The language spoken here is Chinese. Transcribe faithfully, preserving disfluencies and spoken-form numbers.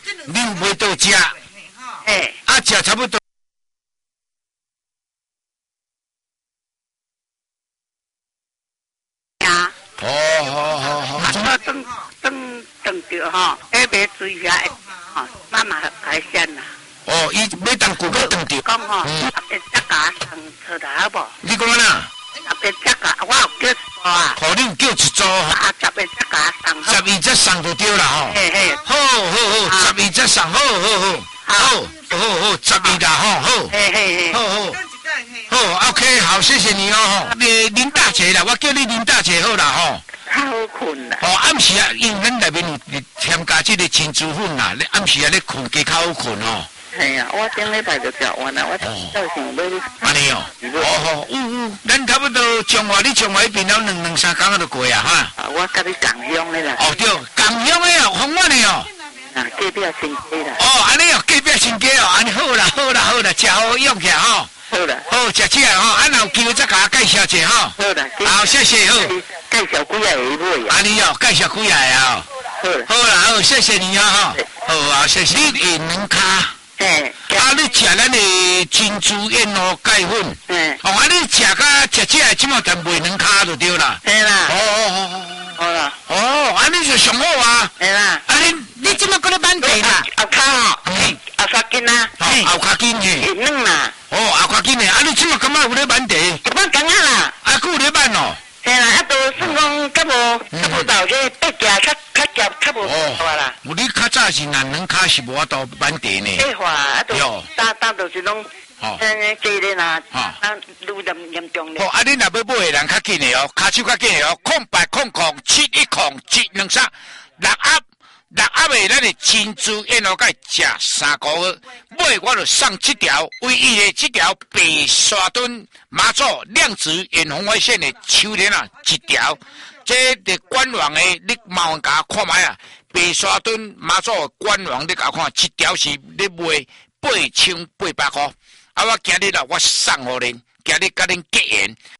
恁袂到食， 哎， 啊食差不多。 呀， 哦，好好好。 啊，等等等着吼，下袂水下，吼，妈妈海鲜啦。 哦，伊要当顾要当着。 讲吼，特别只家上出来好无？ 你讲哪？ 特别只家，我有叫啊。 哦，你有叫一组。 啊，特别只家上。 十二只送就对啦吼。 嘿嘿。 好好好，十二只送，好好好。好，好好，十二啦吼，好。 嘿嘿嘿。 好好。好 ，OK， 好，谢谢你哦吼。你林大姐啦，我叫你林大姐好啦吼。 较好困啦。 哦，暗时啊，因咱内面有添加这个珍珠粉啦，你暗时啊咧困加较好困哦。 系啊，我顶礼拜就食完啦，我到想要。 安尼哦，哦吼，有有，咱差不多中华你中华迄边了两两三工就过啊哈。 啊，我甲你共乡的啦。 哦对，共乡的哦，方案的哦。 啊，隔壁新街啦。 哦，安尼哦，隔壁新街哦，安尼好啦，好啦，好啦，食好用起来吼。 好啦。 好，食起来吼，啊，若有机会再甲我介绍者吼。 好啦。 好，谢谢好。 介绍几下会买啊？ 安尼哦，介绍几下啊？ 好啦。 好啦，好，谢谢你啊哈。好啊，谢谢。你会两卡。 嘿。 啊，你食咱的珍珠燕窝钙粉。 嗯。 哦，啊，你食甲食起来，即马就卖两卡就对啦。 嘿啦。 哦哦哦。 好啦。 哦，安尼就上好啊。 嘿啦。 啊，你你即马搁咧满地啦？ 后骹吼，后骹筋啊。 后骹筋嘿。 会软啦。 哦，后骹筋诶，啊，你即马感觉有咧满地？ 一般讲啊啦。 啊，佫有咧满哦。 嘿啦，啊，都算讲较无较无到这八架较较夹较无大啦。 有你较早是哪两骹是无法度满地呢？ 计划啊，都大大都是拢。 哦， 诶，这个啦，啊，愈严严重咧。 好，啊，你若要买的人较紧的哦，骹手较紧的哦，空八空空七一空七两三六盒六盒的咱的珍珠燕窝钙食三个月，买我就送这条唯一的这条白沙墩马祖量子远红外线的手链啊，一条，这的官网的你麻烦甲看卖啊，白沙墩马祖官网你甲看，一条是你卖八千八百块。啊！我今日啦，我送互恁，今日甲恁结缘。